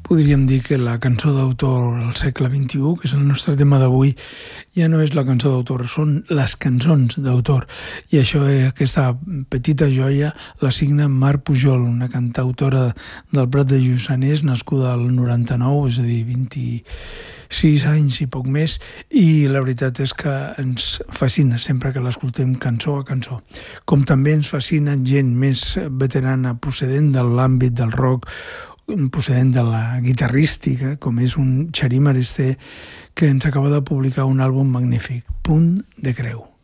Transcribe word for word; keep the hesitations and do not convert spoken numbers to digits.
podríem dir que la cançó d'autor al segle vint-i-u, que és el nostre tema d'avui, ja no és la cançó d'autor, són les cançons d'autor. I això, aquesta petita joia, la signa Mar Pujol, una cantautora del Prat de Lluçanès, nascuda al noranta-nou, és a dir, vint-i-sis anys i poc més, i la veritat és que ens fascina sempre que l'escoltem cançó a cançó. Com també ens fascina gent més veterana procedent de l'àmbit del rock, procedent de la guitarrística, com és un Xarí Maresté, que ens acaba de publicar un àlbum magnífic, Punt de Creu.